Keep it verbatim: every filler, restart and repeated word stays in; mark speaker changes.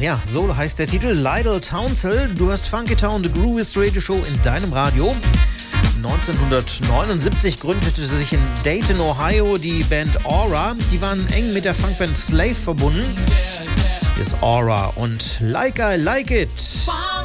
Speaker 1: Ja, so heißt der Titel. Lydell Townsend. Du hast Funky Town, The Grooviest Radio Show in deinem Radio. neunzehnhundertneunundsiebzig gründete sich in Dayton, Ohio die Band Aura. Die waren eng mit der Funkband Slave verbunden. Hier ist Aura und Like I Like It.